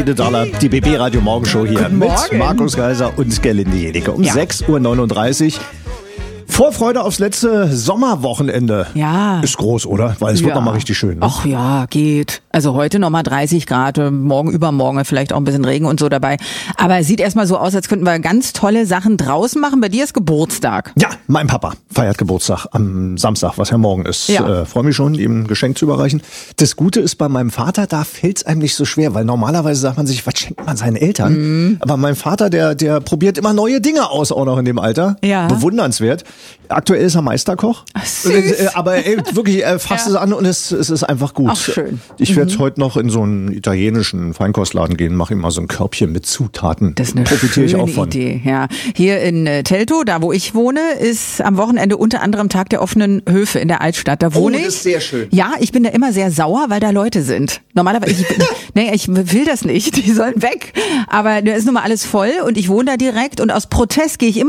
Die BB Radio Morgenshow hier mit Markus Geiser und Gerlinde Jedicke um 6:39 Uhr. Vorfreude aufs letzte Sommerwochenende. Ja. Ist groß, oder? Weil es wird nochmal richtig schön. Ne? Ach ja, geht. Also heute nochmal 30 Grad, morgen übermorgen vielleicht auch ein bisschen Regen und so dabei. Aber es sieht erstmal so aus, als könnten wir ganz tolle Sachen draußen machen. Bei dir ist Geburtstag. Ja, mein Papa feiert Geburtstag am Samstag, was ja morgen ist. Ja. Freue mich schon, ihm ein Geschenk zu überreichen. Das Gute ist, bei meinem Vater, da fällt es einem nicht so schwer, weil normalerweise sagt man sich, was schenkt man seinen Eltern? Aber mein Vater, der probiert immer neue Dinge aus, auch noch in dem Alter. Ja. Bewundernswert. Aktuell ist er Meisterkoch. Ach, süß. Aber wirklich, er fasst es an und es ist einfach gut. Ach, schön. Ich werde heute noch in so einen italienischen Feinkostladen gehen, mache ihm mal so ein Körbchen mit Zutaten. Das ist eine Profitiere ich schöne auch von. Idee. Ja. Hier in Teltow, da wo ich wohne, ist am Wochenende unter anderem Tag der offenen Höfe in der Altstadt. Da wohne ich. Das ist sehr schön. Ja, ich bin da immer sehr sauer, weil da Leute sind. Normalerweise, ich will das nicht. Die sollen weg. Aber da ist nun mal alles voll und ich wohne da direkt und aus Protest gehe ich immer